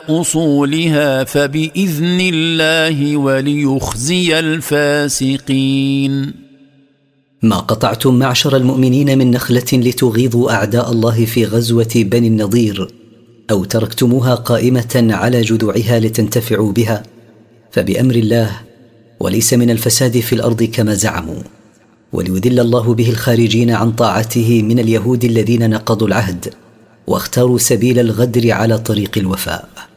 أصولها فبإذن الله وليخزي الفاسقين. ما قطعتم معشر المؤمنين من نخلة لتغيظوا أعداء الله في غزوة بني النضير، أو تركتموها قائمة على جذوعها لتنتفعوا بها، فبأمر الله، وليس من الفساد في الأرض كما زعموا، وليذل الله به الخارجين عن طاعته من اليهود الذين نقضوا العهد واختاروا سبيل الغدر على طريق الوفاء.